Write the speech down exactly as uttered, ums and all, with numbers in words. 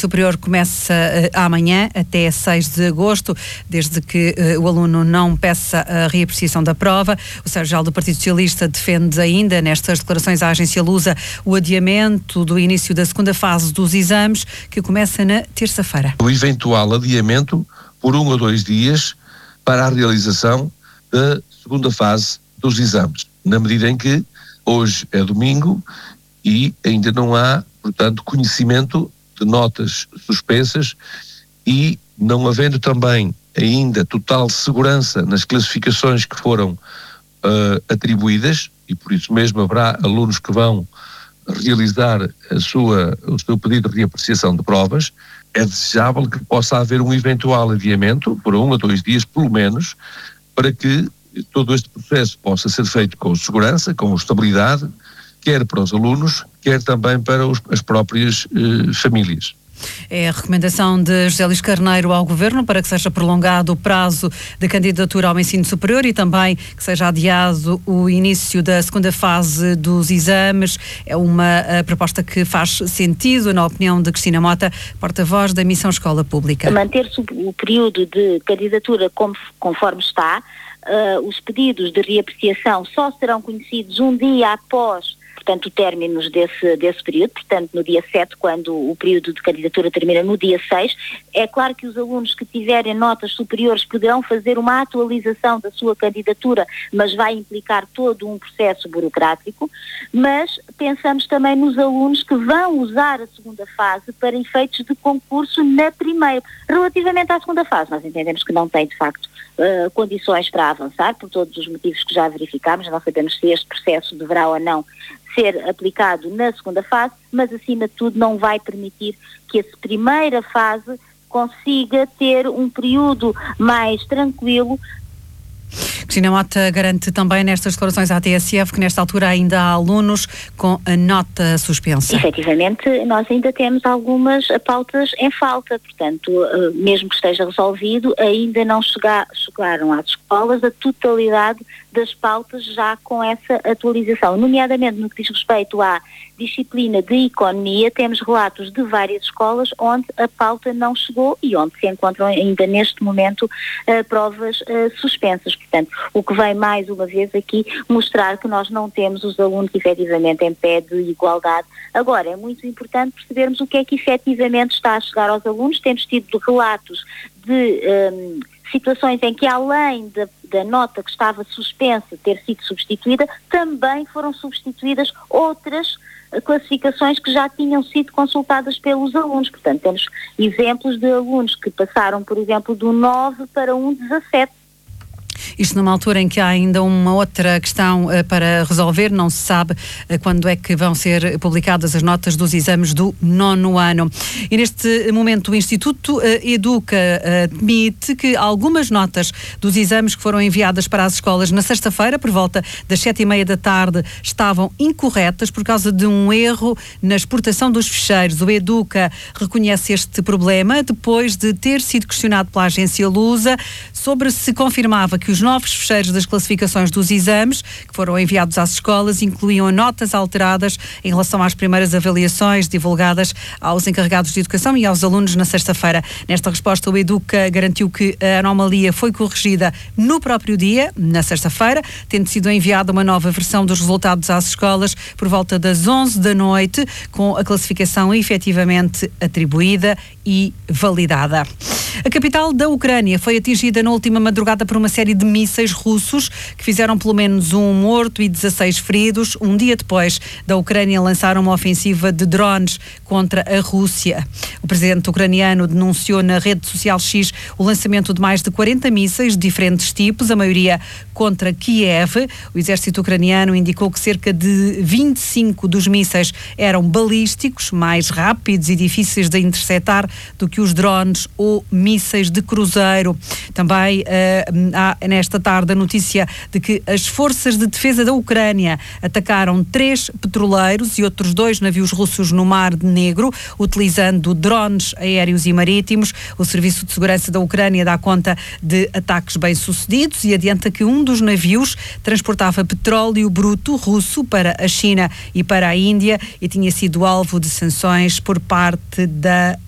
superior começa uh, amanhã até seis de agosto, desde que uh, o aluno não peça a reapreciação da prova. O secretário-geral do Partido Socialista defende ainda, nestas declarações à agência Lusa, o adiamento do início da segunda fase dos exames, que começa na terça-feira. O eventual adiamento por um ou dois dias para a realização da segunda fase dos exames, na medida em que hoje é domingo e ainda não há, portanto, conhecimento de notas suspensas e não havendo também ainda total segurança nas classificações que foram uh, atribuídas, e por isso mesmo haverá alunos que vão realizar a sua, o seu pedido de reapreciação de provas, é desejável que possa haver um eventual adiamento, por um ou dois dias pelo menos, para que todo este processo possa ser feito com segurança, com estabilidade, quer para os alunos, quer também para os, as próprias eh, famílias. É a recomendação de José Luís Carneiro ao Governo para que seja prolongado o prazo da candidatura ao ensino superior e também que seja adiado o início da segunda fase dos exames. É uma proposta que faz sentido, na opinião de Cristina Mota, porta-voz da Missão Escola Pública. Manter-se o período de candidatura como, conforme está, uh, os pedidos de reapreciação só serão conhecidos um dia após, portanto, o término desse, desse período, portanto, no dia sete, quando o período de candidatura termina no dia seis. É claro que os alunos que tiverem notas superiores poderão fazer uma atualização da sua candidatura, mas vai implicar todo um processo burocrático. Mas pensamos também nos alunos que vão usar a segunda fase para efeitos de concurso na primeira. Relativamente à segunda fase, nós entendemos que não tem, de facto, uh, condições para avançar, por todos os motivos que já verificámos. Não sabemos se este processo deverá ou não ser aplicado na segunda fase, mas acima de tudo não vai permitir que essa primeira fase consiga ter um período mais tranquilo. Cristina Mota garante também nestas declarações à T S F que nesta altura ainda há alunos com a nota suspensa. Efetivamente, nós ainda temos algumas pautas em falta, portanto, mesmo que esteja resolvido, ainda não chega, chegaram às escolas a totalidade das pautas já com essa atualização, nomeadamente no que diz respeito à disciplina de economia. Temos relatos de várias escolas onde a pauta não chegou e onde se encontram ainda neste momento uh, provas uh, suspensas. Portanto, o que vem mais uma vez aqui mostrar que nós não temos os alunos efetivamente em pé de igualdade. Agora, é muito importante percebermos o que é que efetivamente está a chegar aos alunos. Temos tido relatos de um, situações em que, além da, da nota que estava suspensa ter sido substituída, também foram substituídas outras classificações que já tinham sido consultadas pelos alunos. Portanto, temos exemplos de alunos que passaram, por exemplo, do nove para um dezassete. Isto numa altura em que há ainda uma outra questão uh, para resolver, não se sabe uh, quando é que vão ser publicadas as notas dos exames do nono ano. E neste momento o Instituto uh, Educa uh, admite que algumas notas dos exames que foram enviadas para as escolas na sexta-feira, por volta das sete e meia da tarde, estavam incorretas por causa de um erro na exportação dos ficheiros. O Educa reconhece este problema depois de ter sido questionado pela agência Lusa sobre se confirmava que os novos fecheiros das classificações dos exames que foram enviados às escolas incluíam notas alteradas em relação às primeiras avaliações divulgadas aos encarregados de educação e aos alunos na sexta-feira. Nesta resposta, o Educa garantiu que a anomalia foi corrigida no próprio dia, na sexta-feira, tendo sido enviada uma nova versão dos resultados às escolas por volta das onze da noite, com a classificação efetivamente atribuída e validada. A capital da Ucrânia foi atingida na última madrugada por uma série de mísseis russos que fizeram pelo menos um morto e dezasseis feridos, um dia depois da Ucrânia lançar uma ofensiva de drones contra a Rússia. O presidente ucraniano denunciou na rede social X o lançamento de mais de quarenta mísseis de diferentes tipos, a maioria contra Kiev. O exército ucraniano indicou que cerca de vinte e cinco dos mísseis eram balísticos, mais rápidos e difíceis de interceptar do que os drones ou mísseis de cruzeiro. Também uh, há nesta tarde a notícia de que as forças de defesa da Ucrânia atacaram três petroleiros e outros dois navios russos no Mar Negro, utilizando drones aéreos e marítimos. O Serviço de Segurança da Ucrânia dá conta de ataques bem-sucedidos e adianta que um dos navios transportava petróleo bruto russo para a China e para a Índia e tinha sido alvo de sanções por parte da